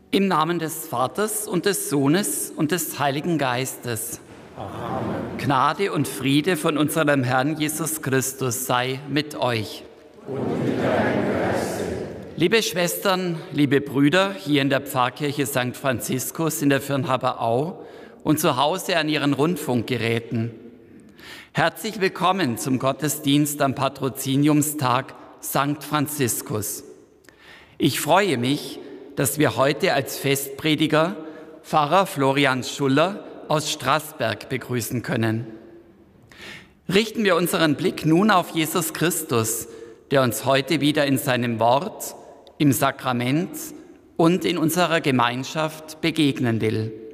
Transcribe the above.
Im Namen des Vaters und des Sohnes und des Heiligen Geistes. Amen. Gnade und Friede von unserem Herrn Jesus Christus sei mit euch. Und mit deinem Geiste. Liebe Schwestern, liebe Brüder, hier in der Pfarrkirche St. Franziskus in der Firnhaber Au und zu Hause an ihren Rundfunkgeräten. Herzlich willkommen zum Gottesdienst am Patroziniumstag St. Franziskus. Ich freue mich, dass wir heute als Festprediger Pfarrer Florian Schuller aus Straßberg begrüßen können. Richten wir unseren Blick nun auf Jesus Christus, der uns heute wieder in seinem Wort, im Sakrament und in unserer Gemeinschaft begegnen will.